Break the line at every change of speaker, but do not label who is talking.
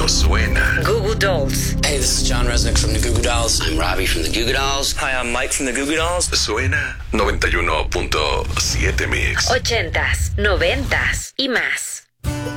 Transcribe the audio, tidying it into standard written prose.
Esto suena.
Goo Goo Dolls.
Hey, this is John Resnick from the Goo Goo Dolls.
I'm Robbie from the Goo Goo Dolls.
Hi, I'm Mike from the Goo Goo Dolls.
Suena 91.7 Mix.
80s, 90s y más.